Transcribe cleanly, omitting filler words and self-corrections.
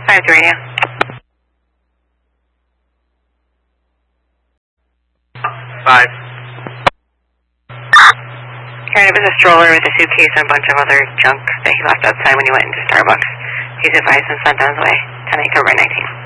5 to radio. Five. Karen, it was a stroller with a suitcase and a bunch of other junk that he left outside when he went into Starbucks. He's advised and sent on his way. 10 October 19.